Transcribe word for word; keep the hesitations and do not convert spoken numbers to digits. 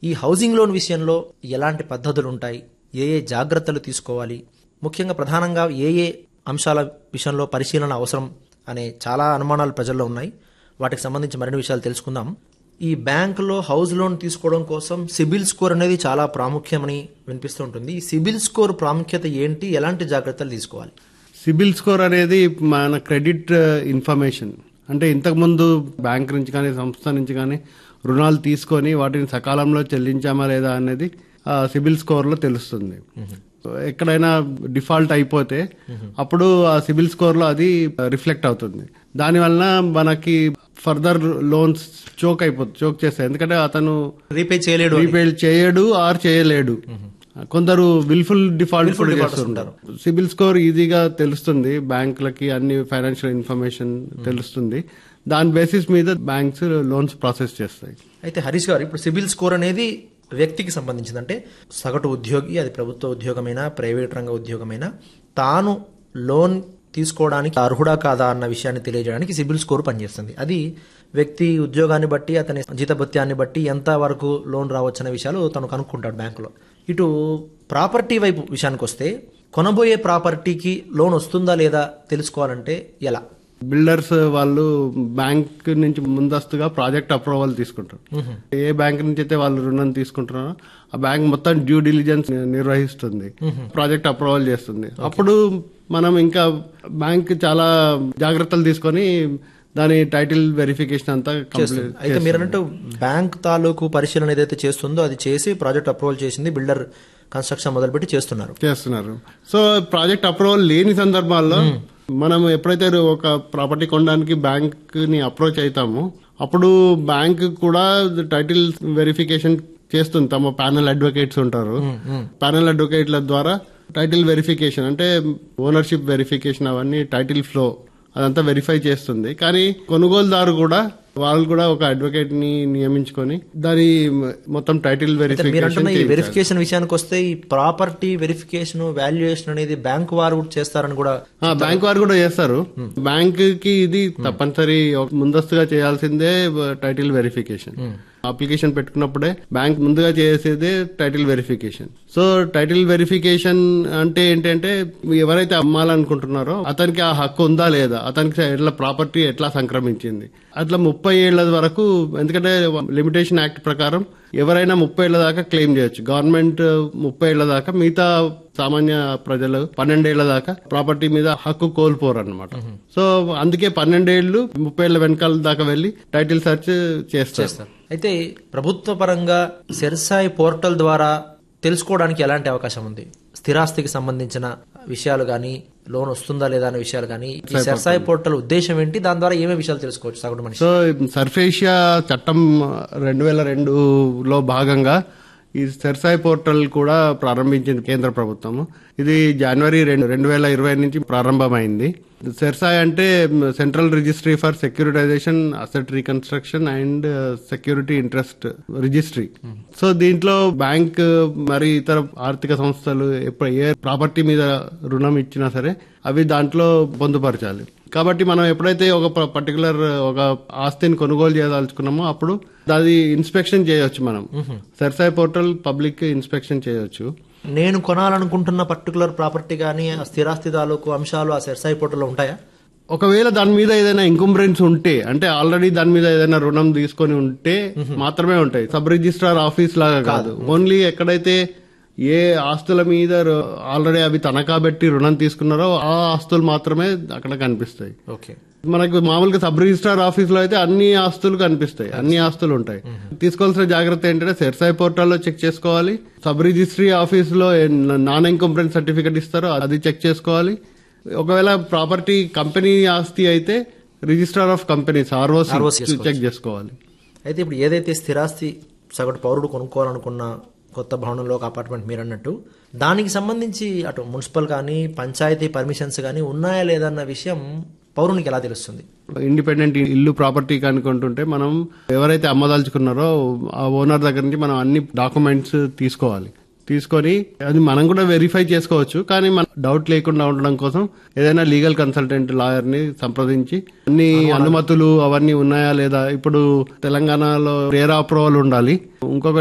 ఈ housing loan విషయంలో ఎలాంటి పద్ధతులు ఉంటాయి, ఏ ఏ జాగ్రత్తలు తీసుకోవాలి, ముఖ్యంగా ప్రధానంగా ఏ ఏ అంశాల విషయంలో పరిశీలన అవసరం అనే చాలా అనుమానాలు ప్రజల్లో ఉన్నాయి. వాటికి సంబంధించి మరిన్ని విషయాలు తెలుసుకుందాం. ఈ బ్యాంకులో హౌస్ లోన్ తీసుకోవడం కోసం సిబిల్ స్కోర్ అనేది చాలా ప్రాముఖ్యమని వినిపిస్తూ ఉంటుంది. ఈ సిబిల్ స్కోర్ ప్రాముఖ్యత ఏంటి, ఎలాంటి జాగ్రత్తలు తీసుకోవాలి? సిబిల్ స్కోర్ అనేది మన క్రెడిట్ ఇన్ఫర్మేషన్. అంటే ఇంతకుముందు బ్యాంక్ నుంచి కానీ సంస్థ నుంచి కానీ రుణాలు తీసుకొని వాటిని సకాలంలో చెల్లించామా లేదా అనేది ఆ సిబిల్ స్కోర్ లో తెలుస్తుంది. ఎక్కడైనా డిఫాల్ట్ అయిపోతే అప్పుడు ఆ సిబిల్ స్కోర్ లో అది రిఫ్లెక్ట్ అవుతుంది. దానివల్ల మనకి ఫర్దర్ లోన్స్ చోక్ అయిపోతుంది, చోక్ చేస్తాయి. ఎందుకంటే అతను రీపే చేయలేడు రీపే చేయడు ఆర్ చేయలేడు. కొందరు విల్ఫుల్ డిఫాల్ట్ కూడా చేస్తుంటారు. సిబిల్ స్కోర్ ఈజీగా తెలుస్తుంది, బ్యాంకులకి అన్ని ఫైనాన్షియల్ ఇన్ఫర్మేషన్ తెలుస్తుంది. దాని బేసిస్ మీద బ్యాంక్స్ లోన్స్ ప్రాసెస్ చేస్తాయి. అయితే హరీష్ గారు, ఇప్పుడు సిబిల్ స్కోర్ అనేది వ్యక్తికి సంబంధించింది. అంటే సగటు ఉద్యోగి, అది ప్రభుత్వ ఉద్యోగమైనా ప్రైవేట్ రంగ ఉద్యోగమైనా, తాను లోన్ తీసుకోవడానికి అర్హుడా కాదా అన్న విషయాన్ని తెలియజేయడానికి సిబిల్ స్కోర్ పనిచేస్తుంది. అది వ్యక్తి ఉద్యోగాన్ని బట్టి, అతని జీతభత్యాన్ని బట్టి ఎంత వరకు లోన్ రావచ్చు అనే విషయాలు తను కనుక్కుంటాడు బ్యాంకులో. ఇటు ప్రాపర్టీ వైపు విషయానికి వస్తే, కొనబోయే ప్రాపర్టీకి లోన్ వస్తుందా లేదా తెలుసుకోవాలంటే ఎలా? బిల్డర్స్ వాళ్ళు బ్యాంక్ నుంచి ముందస్తుగా ప్రాజెక్ట్ అప్రూవల్ తీసుకుంటారు. ఏ బ్యాంక్ నుంచి అయితే వాళ్ళు రుణం తీసుకుంటున్నారో ఆ బ్యాంక్ మొత్తం డ్యూ డిలిజెన్స్ నిర్వహిస్తుంది, ప్రాజెక్ట్ అప్రూవల్ చేస్తుంది. అప్పుడు మనం ఇంకా బ్యాంక్ చాలా జాగ్రత్తలు తీసుకొని దాని టైటిల్ వెరిఫికేషన్ అంతా కంప్లీట్. అయితే మీరు అన్నట్టు బ్యాంక్ తాలూకు పరిశీలన ఏదైతే చేస్తుందో అది చేసి ప్రాజెక్ట్ అప్రూవల్ చేసింది, బిల్డర్ కన్స్ట్రక్షన్ మొదలుపెట్టి చేస్తున్నారు చేస్తున్నారు సో ప్రాజెక్ట్ అప్రూవల్ లేని సందర్భాల్లో మనం ఎప్పుడైతే ఒక ప్రాపర్టీ కొనడానికి బ్యాంక్ ని అప్రోచ్ అవుతామో అప్పుడు బ్యాంక్ కూడా టైటిల్ వెరిఫికేషన్ చేస్తుంది. తమ ప్యానల్ అడ్వకేట్స్ ఉంటారు, ప్యానల్ అడ్వకేట్ల ద్వారా టైటిల్ వెరిఫికేషన్ అంటే ఓనర్షిప్ వెరిఫికేషన్ అవన్నీ టైటిల్ ఫ్లో అదంతా వెరిఫై చేస్తుంది. కానీ కొనుగోలుదారు కూడా వాళ్ళు కూడా ఒక అడ్వకేట్ ని నియమించుకొని దాని మొత్తం టైటిల్ వెరిఫికేషన్ వెరిఫికేషన్ విషయానికి వస్తే ఈ ప్రాపర్టీ వెరిఫికేషన్ వాల్యుయేషన్ అనేది బ్యాంక్ వారు కూడా చేస్తారని కూడా బ్యాంక్ వారు కూడా చేస్తారు. బ్యాంక్ కి ఇది తప్పనిసరి ముందస్తుగా చేయాల్సిందే టైటిల్ వెరిఫికేషన్. అప్లికేషన్ పెట్టుకున్నప్పుడే బ్యాంక్ ముందుగా చేసేదే title verification. So title verification అంటే ఏంటంటే ఎవరైతే అమ్మాలనుకుంటున్నారో అతనికి ఆ హక్కు ఉందా లేదా, అతనికి ఎట్లా ప్రాపర్టీ ఎట్లా సంక్రమించింది, అట్లా ముప్పై ఏళ్ల వరకు. ఎందుకంటే లిమిటేషన్ యాక్ట్ ప్రకారం ఎవరైనా ముప్పై ఏళ్ల దాకా క్లెయిమ్ చేయొచ్చు. గవర్నమెంట్ ముప్పై ఏళ్ల దాకా, మిగతా సామాన్య ప్రజలు పన్నెండేళ్ల దాకా ప్రాపర్టీ మీద హక్కు కోల్పోరు అన్నమాట. సో అందుకే పన్నెండేళ్లు ముప్పై ఏళ్ల వెనకాల దాకా వెళ్లి టైటిల్ సెర్చ్ చేస్తారు. అయితే ప్రభుత్వ పరంగా సెర్సాయి పోర్టల్ ద్వారా తెలుసుకోవడానికి ఎలాంటి అవకాశం ఉంది? స్థిరాస్తికి సంబంధించిన విషయాలు గానీ, లోన్ వస్తుందా లేదా అనే విషయాలు గానీ, ఈ సెర్సాయి పోర్టల్ ఉద్దేశం ఏంటి, దాని ద్వారా ఏమేమి విషయాలు తెలుసుకోవచ్చు సగటు మనిషి? సో సర్ఫేషియా చట్టం రెండు వేల రెండు లో భాగంగా ఈ సెర్సాయి పోర్టల్ కూడా ప్రారంభించింది కేంద్ర ప్రభుత్వం. ఇది జనవరి రెండు రెండు వేల ఇరవై నుంచి ప్రారంభమైంది. సెర్సాయి అంటే central registry for securitisation, asset reconstruction and security interest registry. So దీంట్లో బ్యాంక్ మరి ఇతర ఆర్థిక సంస్థలు ఏ ప్రాపర్టీ మీద రుణం ఇచ్చినా సరే అవి దాంట్లో పొందుపరచాలి. కాబట్టి మనం ఎప్పుడైతే ఒక పర్టికులర్ ఒక ఆస్తిని కొనుగోలు చేయదలుచుకున్నామో అప్పుడు అది ఇన్స్పెక్షన్ చేయొచ్చు. మనం సెర్సాయి పోర్టల్ పబ్లిక్ ఇన్స్పెక్షన్ చేయొచ్చు. నేను కొనాలనుకుంటున్న పర్టికులర్ ప్రాపర్టీ కానీ స్థిరాస్తి తాలూకు అంశాలు ఆ సెర్సాయి పోర్టల్లో ఉంటాయా? ఒకవేళ దాని మీద ఏదైనా ఇంకంబ్రెన్స్ ఉంటే, అంటే ఆల్రెడీ దాని మీద ఏదైనా రుణం తీసుకొని ఉంటే మాత్రమే ఉంటాయి. సబ్ రిజిస్ట్రార్ ఆఫీస్ లాగా కాదు. ఓన్లీ ఎక్కడైతే ఏ ఆస్తుల మీద ఆల్రెడీ అవి తనఖా పెట్టి రుణం తీసుకున్నారో ఆ ఆస్తులు మాత్రమే అక్కడ కనిపిస్తాయి. ఓకే. మనకు మామూలుగా సబ్ రిజిస్ట్రార్ ఆఫీస్ లో అయితే అన్ని ఆస్తులు కనిపిస్తాయి, అన్ని ఆస్తులు ఉంటాయి. తీసుకోవాల్సిన జాగ్రత్త ఏంటంటే సెర్సాయి పోర్టల్లో చెక్ చేసుకోవాలి. సబ్ రిజిస్ట్రీ ఆఫీస్ లో నాన్ ఇన్కంప్లెన్స్ సర్టిఫికెట్ ఇస్తారో అది చెక్ చేసుకోవాలి. ఒకవేళ ప్రాపర్టీ కంపెనీ ఆస్తి అయితే registrar of companies ROC check చేసుకోవాలి. అయితే ఇప్పుడు ఏదైతే స్థిరాస్తి సగటు పౌరుడు కొనుక్కోవాలనుకున్న కొత్త భవనంలో ఒక అపార్ట్మెంట్ మీరు అన్నట్టు దానికి సంబంధించి అటు మున్సిపల్ కానీ పంచాయతీ పర్మిషన్స్ కానీ ఉన్నాయా లేదన్న విషయం పౌరునికి ఎలా తెలుస్తుంది? ఇండిపెండెంట్ ఇల్లు ప్రాపర్టీ కనుకుంటుంటే మనం ఎవరైతే అమ్మదలుచుకున్నారో ఆ ఓనర్ దగ్గర నుంచి మనం అన్ని డాక్యుమెంట్స్ తీసుకోవాలి. తీసుకొని అది మనం కూడా వెరిఫై చేసుకోవచ్చు. కానీ మన డౌట్ లేకుండా ఉండడం కోసం ఏదైనా లీగల్ కన్సల్టెంట్ లాయర్ ని సంప్రదించి అన్ని అనుమతులు అవన్నీ ఉన్నాయా లేదా. ఇప్పుడు తెలంగాణలో రేరా అప్రూవల్ ఉండాలి. ఇంకొక